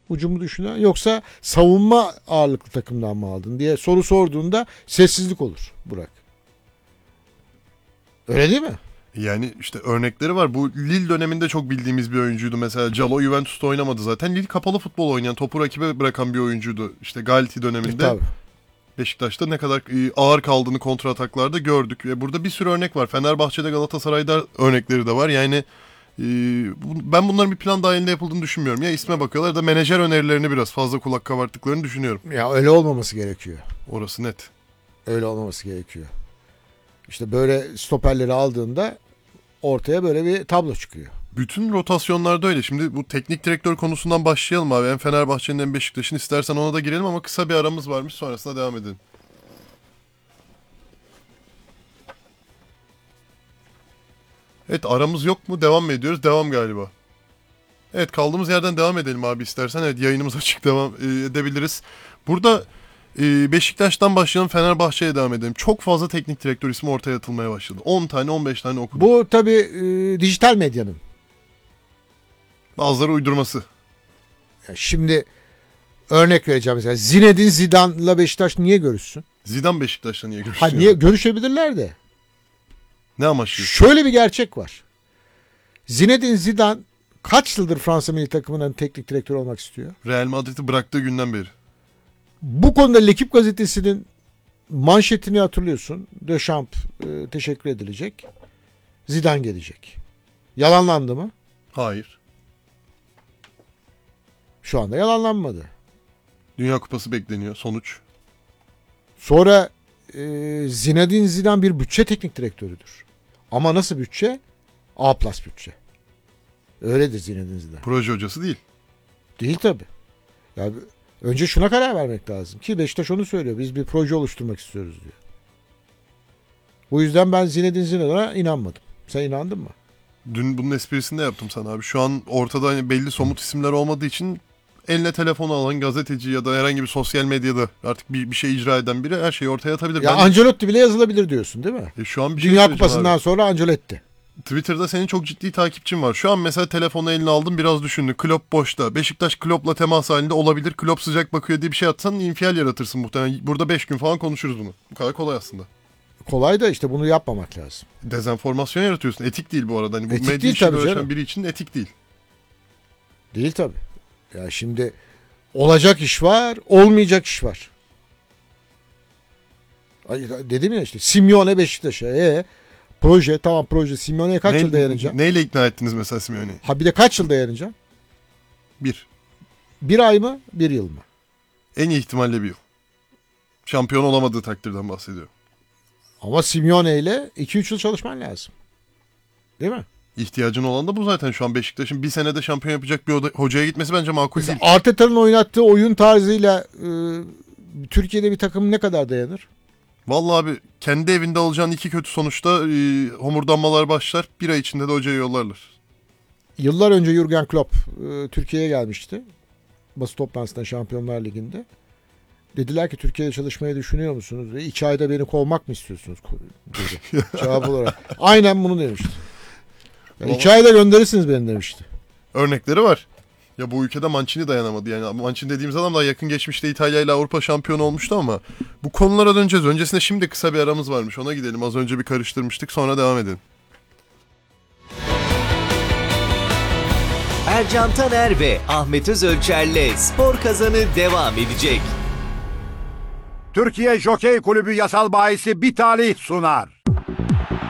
Hücumu düşünen, yoksa savunma ağırlıklı takımdan mı aldın diye soru sorduğunda sessizlik olur Burak. Öyle değil mi? Yani işte örnekleri var. Bu Lille döneminde çok bildiğimiz bir oyuncuydu. Mesela Calo Juventus'ta oynamadı zaten. Lille kapalı futbol oynayan, topu rakibe bırakan bir oyuncuydu. İşte Galti döneminde. Tabii. Beşiktaş'ta ne kadar ağır kaldığını kontra ataklarda gördük. Ve burada bir sürü örnek var. Fenerbahçe'de, Galatasaray'da örnekleri de var. Yani ben bunların bir plan dahilinde yapıldığını düşünmüyorum. Ya isme bakıyorlar da menajer önerilerini biraz fazla kulak kabarttıklarını düşünüyorum. Ya öyle olmaması gerekiyor. Orası net. Öyle olmaması gerekiyor. İşte böyle stoperleri aldığında ortaya böyle bir tablo çıkıyor. Bütün rotasyonlarda öyle. Şimdi bu teknik direktör konusundan başlayalım abi. Hem Fenerbahçe'nin hem Beşiktaş'ın, istersen ona da girelim ama kısa bir aramız varmış. Sonrasında devam edelim. Evet, aramız yok mu? Devam mı ediyoruz? Devam galiba. Evet, kaldığımız yerden devam edelim abi istersen. Evet, yayınımız açık, devam edebiliriz. Burada Beşiktaş'tan başlayalım, Fenerbahçe'ye devam edelim. Çok fazla teknik direktör ismi ortaya atılmaya başladı. 10 tane 15 tane okudum. Bu tabii dijital medyanın. Bazıları uydurması. Şimdi örnek vereceğim mesela. Zinedine Zidane'la Beşiktaş niye görüşsün? Zidane Beşiktaş'la niye görüşüyor? Niye görüşebilirler de. Ne amaçlı? Şöyle bir gerçek var. Zinedine Zidane kaç yıldır Fransa milli takımının teknik direktörü olmak istiyor? Real Madrid'i bıraktığı günden beri. Bu konuda L'Équipe gazetesinin manşetini hatırlıyorsun. Deschamps teşekkür edilecek. Zidane gelecek. Yalanlandı mı? Hayır. Şu anda yalanlanmadı. Dünya Kupası bekleniyor. Sonuç. Sonra Zinedine Zidane bir bütçe teknik direktörüdür. Ama nasıl bütçe? A+ bütçe. Öyledir Zinedine Zidane. Proje hocası değil. Değil tabii. Ya önce şuna karar vermek lazım ki Beşiktaş onu söylüyor. Biz bir proje oluşturmak istiyoruz diyor. Bu yüzden ben Zinedine Zidane'a inanmadım. Sen inandın mı? Dün bunun esprisini de yaptım sana abi. Şu an ortada hani belli somut isimler olmadığı için eline telefonu alan gazeteci ya da herhangi bir sosyal medyada artık bir şey icra eden biri her şeyi ortaya atabilir. Ya Ancelotti bile yazılabilir diyorsun değil mi? Şu an bir Dünya şey Kupası'ndan abi. sonra Ancelotti. Twitter'da senin çok ciddi takipçin var. Şu an mesela telefonu eline aldın, biraz düşündün. Klopp boşta. Beşiktaş Klopp'la temas halinde olabilir. Klopp sıcak bakıyor diye bir şey atsan infial yaratırsın muhtemelen. Burada 5 gün falan konuşuruz bunu. Bu kadar kolay aslında. Kolay da işte bunu yapmamak lazım. Dezenformasyon yaratıyorsun. Etik değil bu arada. Hani bu Etik medya değil işini tabii uğraşan canım. biri için etik değil. Değil tabii. Ya şimdi olacak iş var, olmayacak iş var. Dedim ya işte Simeone Beşiktaş'a. Proje tamam, proje Simeone'ye kaç yıl dayanacak? Neyle ikna ettiniz mesela Simeone'yi? Ha bir de kaç yıl dayanacak? 1. Bir ay mı? Bir yıl mı? En iyi ihtimalle 1 yıl. Şampiyon olamadığı takdirden bahsediyor. Ama Simeone ile 2-3 yıl çalışman lazım. Değil mi? İhtiyacın olan da bu zaten. Şu an Beşiktaş'ın bir senede şampiyon yapacak bir hocaya gitmesi bence makul değil. Arteta'nın oynattığı oyun tarzıyla Türkiye'de bir takım ne kadar dayanır? Vallahi abi, kendi evinde alacağın 2 kötü sonuçta homurdanmalar başlar. Bir ay içinde de hocayı yollarlar. Yıllar önce Jürgen Klopp Türkiye'ye gelmişti. Basın toplantısında Şampiyonlar Ligi'nde. Dediler ki Türkiye'de çalışmayı düşünüyor musunuz? 2 ayda beni kovmak mı istiyorsunuz? Dedi. Cevap olarak. Aynen bunu demişti. 2 ayda gönderirsiniz beni demişti. Örnekleri var. Ya bu ülkede Mancini dayanamadı. Yani Mancini dediğimiz adam da yakın geçmişte İtalya ile Avrupa şampiyonu olmuştu ama bu konulara döneceğiz. Öncesinde şimdi kısa bir aramız varmış. Ona gidelim. Az önce bir karıştırmıştık. Sonra devam edelim. Ercan Taner ve Ahmet Özölçer'le Spor Kazanı devam edecek. Türkiye Jokey Kulübü Yasal Bayisi Bitalih sunar.